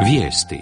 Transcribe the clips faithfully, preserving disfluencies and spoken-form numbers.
Vijesti.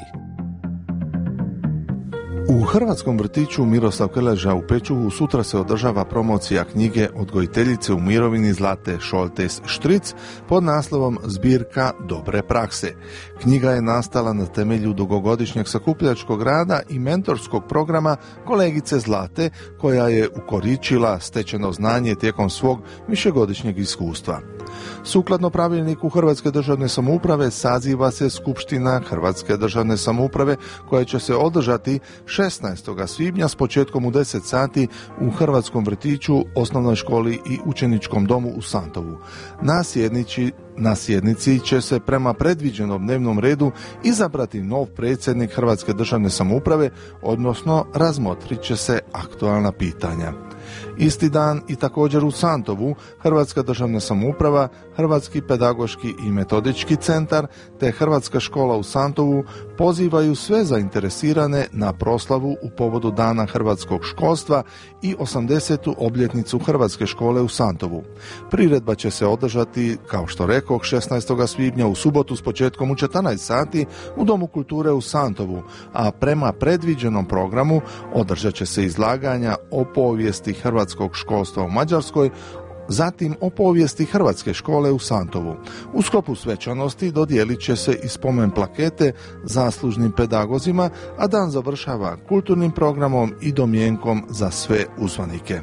U Hrvatskom vrtiću Miroslav Keleža u Pečuhu sutra se održava promocija knjige odgojiteljice u mirovini Zlate Šoltes Štric pod naslovom Zbirka dobre prakse. Knjiga je nastala na temelju dugogodišnjeg sakupljačkog rada i mentorskog programa kolegice Zlate, koja je ukoričila stečeno znanje tijekom svog višegodišnjeg iskustva. Sukladno pravilniku Hrvatske državne samouprave saziva se Skupština Hrvatske državne samouprave koja će se održati šesnaestog svibnja s početkom u deset sati u Hrvatskom vrtiću, osnovnoj školi i učeničkom domu u Santovu. Na sjednici, na sjednici će se prema predviđenom dnevnom redu izabrati nov predsjednik Hrvatske državne samouprave, odnosno razmotrit će se aktualna pitanja. Isti dan i također u Santovu Hrvatska državna samouprava, Hrvatski pedagoški i metodički centar te Hrvatska škola u Santovu pozivaju sve zainteresirane na proslavu u povodu Dana hrvatskog školstva i osamdesetu obljetnicu Hrvatske škole u Santovu. Priredba će se održati, kao što rekoh, šesnaestog svibnja u subotu s početkom u četrnaest sati u Domu kulture u Santovu, a prema predviđenom programu održat će se izlaganja o povijesti hrvatskog školstva u Mađarskoj, zatim o povijesti Hrvatske škole u Santovu. U sklopu svečanosti dodijelit će se i spomen plakete zaslužnim pedagozima, a dan završava kulturnim programom i domjenkom za sve uzvanike.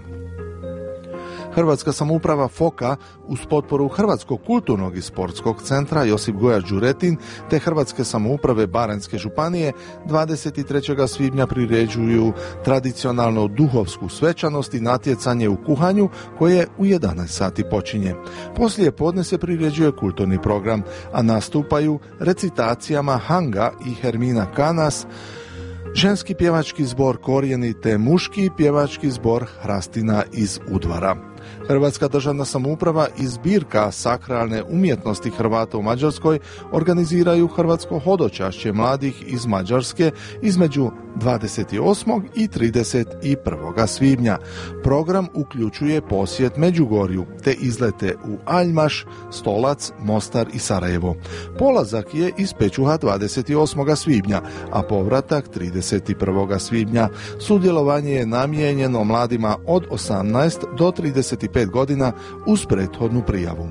Hrvatska samouprava Foka uz potporu Hrvatskog kulturnog i sportskog centra Josip Gojač Đuretin te Hrvatske samouprave Baranjske županije dvadeset trećeg svibnja priređuju tradicionalno duhovsku svečanost i natjecanje u kuhanju koje u jedanaest sati počinje. Poslije podne se priređuje kulturni program, a nastupaju recitacijama Hanga i Hermina Kanas, ženski pjevački zbor Korijeni te muški pjevački zbor Hrastina iz Udvara. Hrvatska državna samouprava i zbirka sakralne umjetnosti Hrvata u Mađarskoj organiziraju hrvatsko hodočašće mladih iz Mađarske između dvadeset osmog i trideset prvog svibnja. Program uključuje posjet Međugorju te izlete u Aljmaš, Stolac, Mostar i Sarajevo. Polazak je iz Pečuha dvadeset osmog svibnja, a povratak trideset prvog svibnja. Sudjelovanje je namijenjeno mladima od osamnaest do trideset pet godina uz prethodnu prijavu.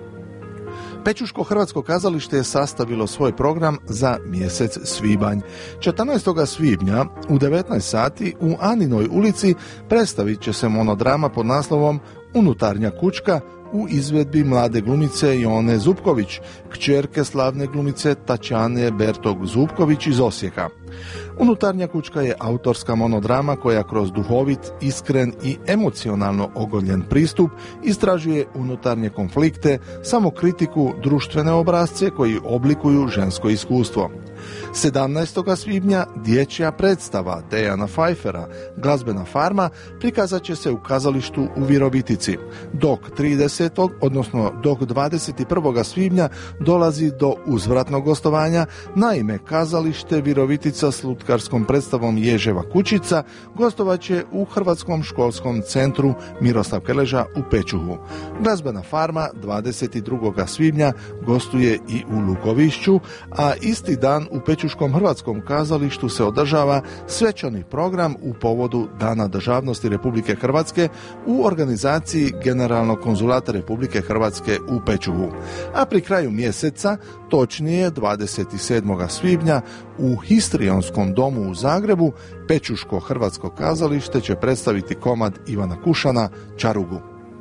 Pečuško hrvatsko kazalište je sastavilo svoj program za mjesec svibanj. četrnaestog svibnja u devetnaest sati u Aninoj ulici predstavit će se monodrama pod naslovom Unutarnja kućka u izvedbi mlade glumice Jone Zupković, kćerke slavne glumice Tačane Bertog Zupković iz Osijeka. Unutarnja kućka je autorska monodrama koja kroz duhovit, iskren i emocionalno ogoljen pristup istražuje unutarnje konflikte, samokritiku, društvene obrasce koji oblikuju žensko iskustvo. sedamnaestog svibnja dječja predstava Dejana Pfeiffera Glazbena farma prikazat će se u kazalištu u Virovitici, dok tridesetog odnosno dok dvadeset prvog svibnja dolazi do uzvratnog gostovanja. Naime, kazalište Virovitica s lutkarskom predstavom Ježeva kućica gostovat će u Hrvatskom školskom centru Miroslav Keleža u Pečuhu. Glazbena farma dvadeset drugog svibnja gostuje i u Lukovišću, a isti dan u Pečuškom hrvatskom kazalištu se održava svečani program u povodu Dana državnosti Republike Hrvatske u organizaciji Generalnog konzulata Republike Hrvatske u Pečuhu. A pri kraju mjeseca, točnije dvadeset sedmog svibnja, u Histrionskom domu u Zagrebu Pečuško hrvatsko kazalište će predstaviti komad Ivana Kušana Čarugu.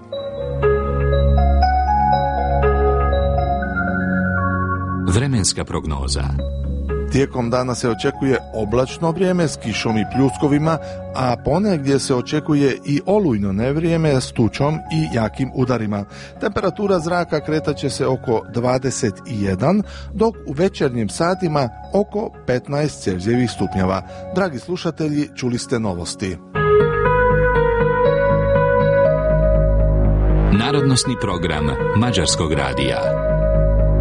Vremenska prognoza. Tijekom dana se očekuje oblačno vrijeme s kišom i pljuskovima, a ponegdje se očekuje i olujno nevrijeme s tučom i jakim udarima. Temperatura zraka kretat će se oko dvadeset jedan, dok u večernjim satima oko petnaest Celzijevih stupnjeva. Dragi slušatelji, čuli ste novosti. Narodnosni program Mađarskog radija.